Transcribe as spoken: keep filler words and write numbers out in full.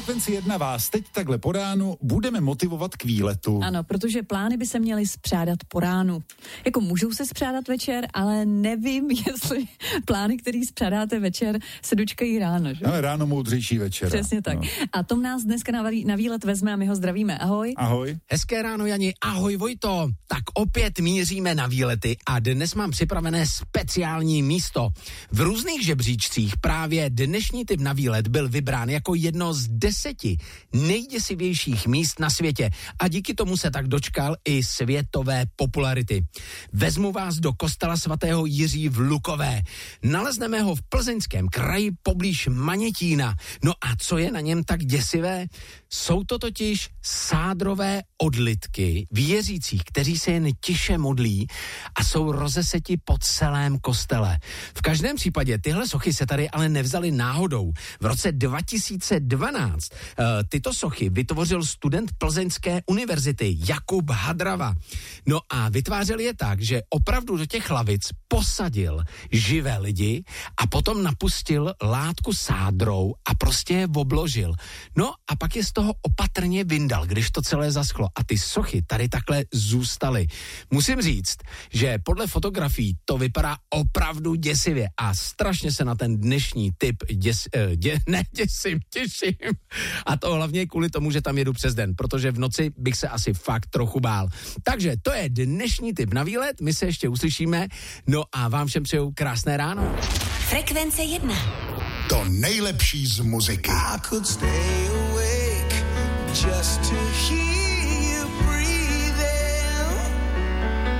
Frekvenci jedna vás teď takhle po ránu budeme motivovat k výletu. Ano, protože plány by se měly spřádat po ránu. Jako můžou se spřádat večer, ale nevím, jestli plány, který spřádáte večer, se dočkají ráno, že? Ale ráno moudřejší večer. Přesně tak. No. A Tom nás dneska na, na výlet vezme a my ho zdravíme. Ahoj. Ahoj. Hezké ráno, Jani. Ahoj, Vojto. Tak opět míříme na výlety a dnes mám připravené speciální místo. V různých žebříčcích právě dnešní tip na výlet byl vybrán jako jedno z deseti nejděsivějších míst na světě a díky tomu se tak dočkal i světové popularity. Vezmu vás do kostela svatého Jiří v Lukové. Nalezneme ho v Plzeňském kraji poblíž Manětína. No a co je na něm tak děsivé? Jsou to totiž sádrové odlitky věřících, kteří se jen tiše modlí a jsou rozeseti po celém kostele. V každém případě tyhle sochy se tady ale nevzaly náhodou. V roce dva tisíce dvanáct uh, tyto sochy vytvořil student Plzeňské univerzity Jakub Hadrava. No a vytvářel je tak, že opravdu do těch lavic posadil živé lidi a potom napustil látku sádrou a prostě je obložil. No a pak je z toho opatrně vyndal, když to celé zaschlo a ty sochy tady takhle zůstaly. Musím říct, že podle fotografií to vypadá opravdu děsivě a strašně se na ten dnešní tip děs, uh, dě, ne děsím, těším. A to hlavně kvůli tomu, že tam jedu přes den, protože v noci bych se asi fakt trochu bál. Takže to je dnešní tip na výlet, my se ještě uslyšíme, no a vám všem přeju krásné ráno. Frekvence jedna. To nejlepší z muziky. I could stay awake just to hear